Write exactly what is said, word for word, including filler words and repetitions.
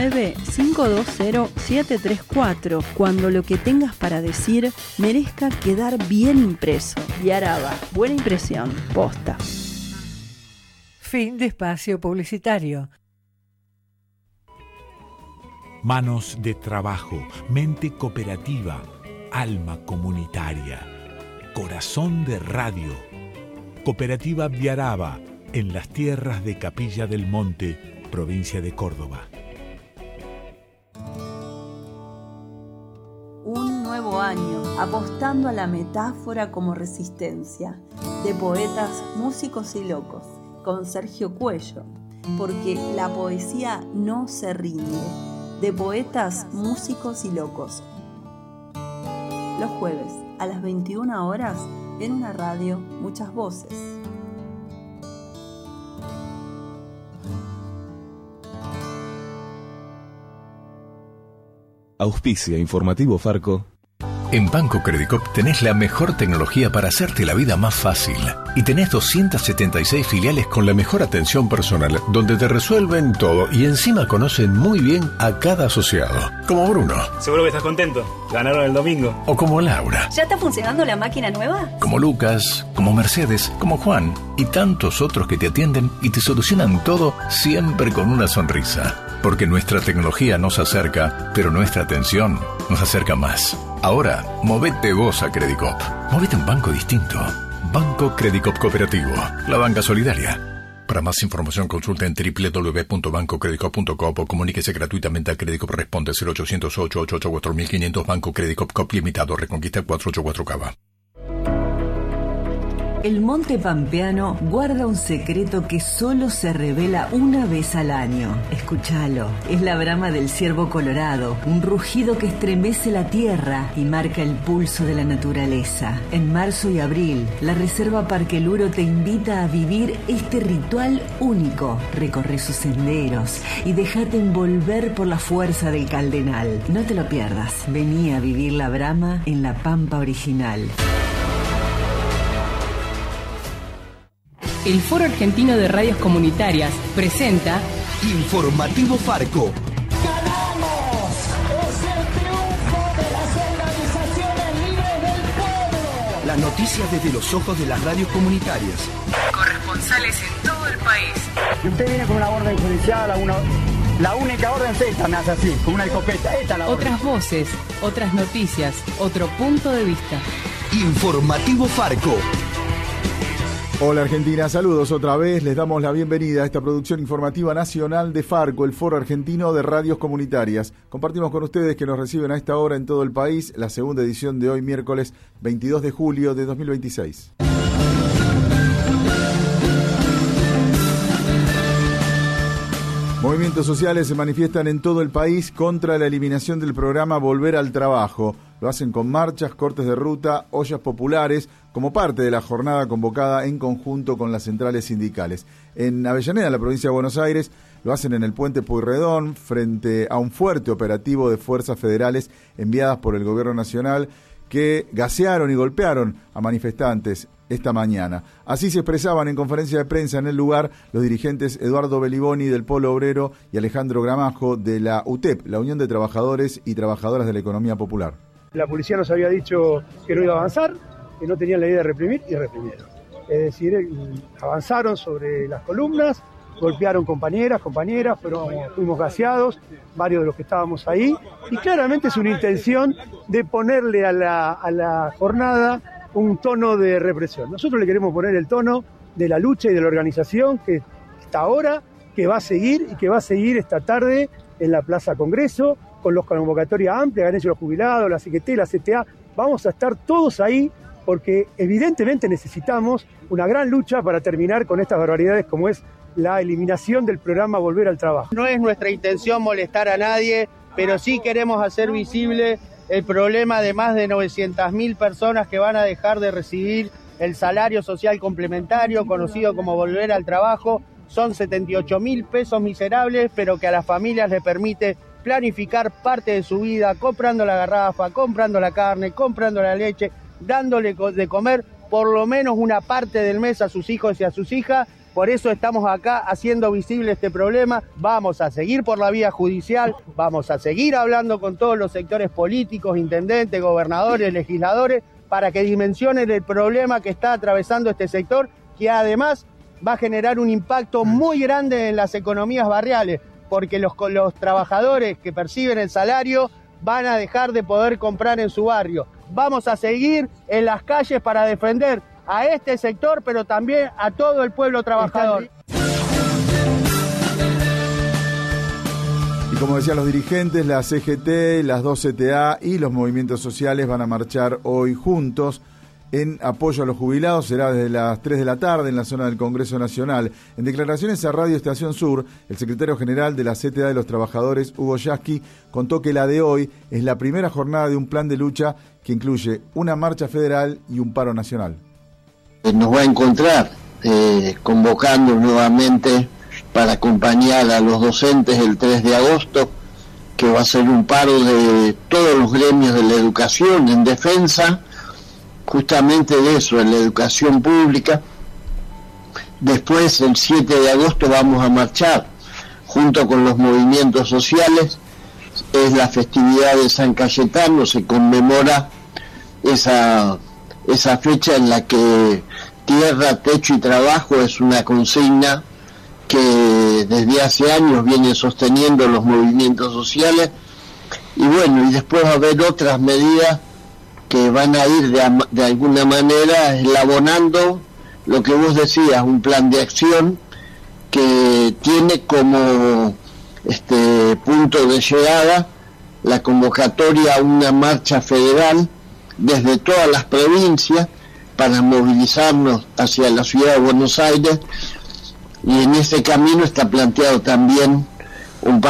nueve cinco dos cero siete tres cuatro, cuando lo que tengas para decir merezca quedar bien impreso. Viaraba, buena impresión, posta. Fin de espacio publicitario. Manos de trabajo, mente cooperativa, alma comunitaria, corazón de radio. Cooperativa Viaraba, en las tierras de Capilla del Monte, provincia de Córdoba. Un nuevo año, apostando a la metáfora como resistencia, de poetas, músicos y locos, con Sergio Cuello, porque la poesía no se rinde, de poetas, músicos y locos. Los jueves, a las veintiuna horas, en una radio, muchas voces. Auspicia Informativo Farco. En Banco Credicop tenés la mejor tecnología para hacerte la vida más fácil. Y tenés doscientas setenta y seis filiales con la mejor atención personal, donde te resuelven todo y encima conocen muy bien a cada asociado. Como Bruno. Seguro que estás contento. Ganaron el domingo. O como Laura. ¿Ya está funcionando la máquina nueva? Como Lucas, como Mercedes, como Juan y tantos otros que te atienden y te solucionan todo siempre con una sonrisa. Porque nuestra tecnología nos acerca, pero nuestra atención nos acerca más. Ahora, movete vos a Credicop. Movete a un banco distinto. Banco Credicop Cooperativo. La banca solidaria. Para más información consulta en doble u doble u doble u punto banco credicop punto com o comuníquese gratuitamente a Credicop. Responde cero ochocientos ocho ocho ocho cuatro mil quinientos. Banco Credicop Cop Limitado. Reconquista cuatrocientos ochenta y cuatro Cava. El Monte Pampeano guarda un secreto que solo se revela una vez al año. Escúchalo. Es la brama del ciervo colorado, un rugido que estremece la tierra y marca el pulso de la naturaleza. En marzo y abril, la Reserva Parque Luro te invita a vivir este ritual único. Recorre sus senderos y déjate envolver por la fuerza del Caldenal. No te lo pierdas. Vení a vivir la brama en la Pampa original. El Foro Argentino de Radios Comunitarias presenta Informativo Farco. ¡Ganamos! ¡Es el triunfo de las organizaciones libres del pueblo! Las noticias desde los ojos de las radios comunitarias. Corresponsales en todo el país. Y usted viene con una orden judicial, a una, la única orden es esta, me hace así, con una escopeta. Esta es la orden. Otras voces, otras noticias, otro punto de vista. Informativo Farco. Hola Argentina, saludos otra vez, les damos la bienvenida a esta producción informativa nacional de Farco, el Foro Argentino de Radios Comunitarias. Compartimos con ustedes que nos reciben a esta hora en todo el país la segunda edición de hoy, miércoles veintidós de julio de dos mil veintiséis. Movimientos sociales se manifiestan en todo el país contra la eliminación del programa Volver al Trabajo. Lo hacen con marchas, cortes de ruta, ollas populares, como parte de la jornada convocada en conjunto con las centrales sindicales. En Avellaneda, en la provincia de Buenos Aires, lo hacen en el puente Pueyrredón, frente a un fuerte operativo de fuerzas federales enviadas por el gobierno nacional, que gasearon y golpearon a manifestantes esta mañana. Así se expresaban en conferencia de prensa en el lugar los dirigentes Eduardo Beliboni del Polo Obrero y Alejandro Gramajo de la U T E P, la Unión de Trabajadores y Trabajadoras de la Economía Popular. La policía nos había dicho que no iba a avanzar, que no tenían la idea de reprimir y reprimieron. Es decir, avanzaron sobre las columnas, golpearon compañeras, compañeras, fueron, fuimos gaseados, varios de los que estábamos ahí, y claramente es una intención de ponerle a la, a la jornada un tono de represión. Nosotros le queremos poner el tono de la lucha y de la organización que está ahora, que va a seguir y que va a seguir esta tarde en la Plaza Congreso, con los convocatorias amplias, han hecho los jubilados, la C G T, la C T A, vamos a estar todos ahí porque evidentemente necesitamos una gran lucha para terminar con estas barbaridades como es la eliminación del programa Volver al Trabajo. No es nuestra intención molestar a nadie, pero sí queremos hacer visible el problema de más de novecientas mil personas que van a dejar de recibir el salario social complementario, conocido como Volver al Trabajo. Son setenta y ocho mil pesos miserables, pero que a las familias les permite planificar parte de su vida, comprando la garrafa, comprando la carne, comprando la leche, dándole de comer por lo menos una parte del mes a sus hijos y a sus hijas, Por eso estamos acá haciendo visible este problema. Vamos a seguir por la vía judicial, vamos a seguir hablando con todos los sectores políticos, intendentes, gobernadores, legisladores, para que dimensionen el problema que está atravesando este sector, que además va a generar un impacto muy grande en las economías barriales, porque los, los trabajadores que perciben el salario van a dejar de poder comprar en su barrio. Vamos a seguir en las calles para defender a este sector, pero también a todo el pueblo trabajador. Y como decían los dirigentes, la C G T, las dos C T A y los movimientos sociales van a marchar hoy juntos en apoyo a los jubilados. Será desde las tres de la tarde en la zona del Congreso Nacional. En declaraciones a Radio Estación Sur, el secretario general de la C T A de los Trabajadores, Hugo Yasky, contó que la de hoy es la primera jornada de un plan de lucha que incluye una marcha federal y un paro nacional. Nos va a encontrar eh, convocando nuevamente para acompañar a los docentes el tres de agosto, que va a ser un paro de todos los gremios de la educación en defensa justamente de eso, en la educación pública. Después, el siete de agosto, vamos a marchar junto con los movimientos sociales. Es la festividad de San Cayetano, se conmemora esa, esa fecha en la que tierra, techo y trabajo es una consigna que desde hace años vienen sosteniendo los movimientos sociales. Y bueno, y después va a haber otras medidas que van a ir de, de alguna manera elaborando lo que vos decías, un plan de acción que tiene como este punto de llegada la convocatoria a una marcha federal desde todas las provincias para movilizarnos hacia la ciudad de Buenos Aires, y en ese camino está planteado también un